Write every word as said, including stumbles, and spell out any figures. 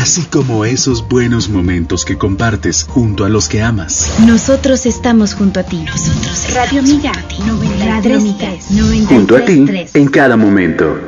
así como esos buenos momentos que compartes junto a los que amas. Nosotros estamos junto a ti. Radio Amiga, noventa y tres, Radio Amiga, junto a ti en cada momento.